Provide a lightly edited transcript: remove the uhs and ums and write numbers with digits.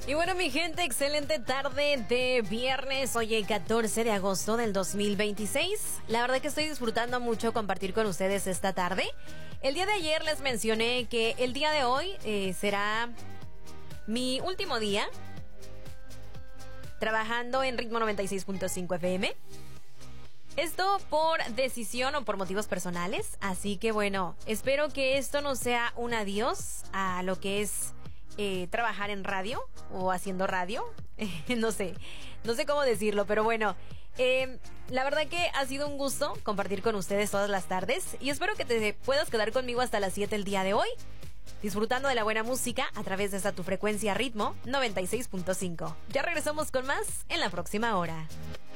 Y bueno, mi gente, excelente tarde de viernes, hoy 14 de agosto del 2026. La verdad que estoy disfrutando mucho compartir con ustedes esta tarde. El día de ayer les mencioné que el día de hoy será mi último día trabajando en Ritmo 96.5 FM. Esto por decisión o por motivos personales. Así que bueno, espero que esto no sea un adiós a lo que es trabajar en radio o haciendo radio. No sé cómo decirlo, pero bueno, la verdad que ha sido un gusto compartir con ustedes todas las tardes y espero que te puedas quedar conmigo hasta las 7 el día de hoy, disfrutando de la buena música a través de esta tu frecuencia Ritmo 96.5. Ya regresamos con más en la próxima hora.